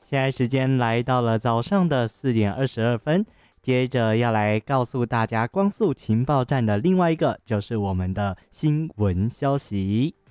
现在时间来到了早上的4:22，接着要来告诉大家光速情报站的另外一个就是我们的新闻消息。